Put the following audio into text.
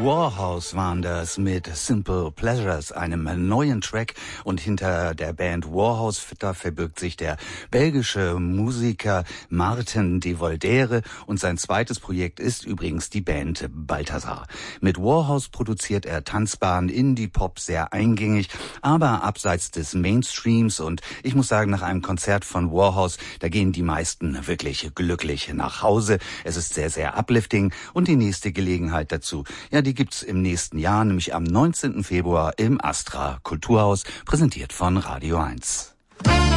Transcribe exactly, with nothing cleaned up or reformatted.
Warhouse waren das mit Simple Pleasures, einem neuen Track. Und hinter der Band Warhouse, da verbirgt sich der belgische Musiker Martin de Voldere. Und sein zweites Projekt ist übrigens die Band Balthasar. Mit Warhouse produziert er tanzbaren Indie-Pop, sehr eingängig, aber abseits des Mainstreams. Und ich muss sagen, nach einem Konzert von Warhouse, da gehen die meisten wirklich glücklich nach Hause. Es ist sehr, sehr uplifting. Und die nächste Gelegenheit dazu, ja, die gibt's im nächsten Jahr, nämlich am neunzehnten Februar im Astra Kulturhaus, präsentiert von Radio eins.